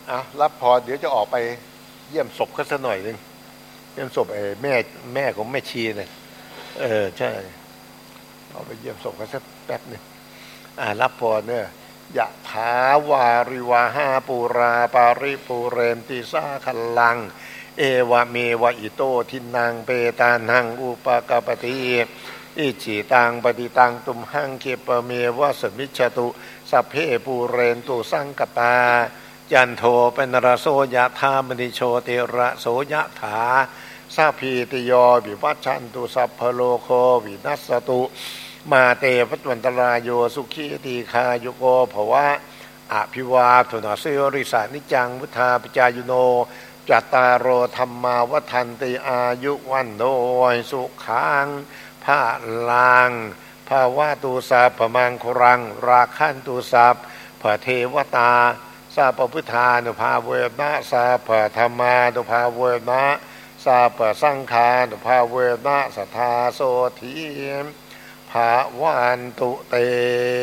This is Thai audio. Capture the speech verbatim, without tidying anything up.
อ่ะรับพรเดี๋ยวจะออกไปเยี่ยมศพเขาสักหน่อยหนึ่งเยี่ยมศพไอ้แม่แม่ของแม่ชีเนี่ยเออใช่ออกไปเยี่ยมศพเขาสักแป๊บหนึ่งอ่ารับพรเนี่ยยะถาวาริวาหาปูราปาริปูเรนติสาคัลลังเอวะเมวะอิโตทินังเปตานังอุปกปติอิจิตังปฏิตังตุมหังเกปเมวะสมิจฉตุสัพเพปูเรนตุสังกปาจันโทเป็นรโสยะธามณิโชติระโสยะถาสาพีติโยวิวัชชันตุสัพพโลโควินัสตุมาเตวัตวันตรายโยสุขีตีคายุโกภวะอภิวาทุนาเสริสานิจังวุธาปจายโนจัตตารโอธรรมาวัฏันติอายุวันโนสุขังภาลังภาวะตุสัพพมังครังราคันตุสัพพเทวตาสัพพุทธานุภาเวนะสัพพธรรมานุภาเวนะสัพพสังฆานุภาเวนะสัทธาโสธีภาวันตุเต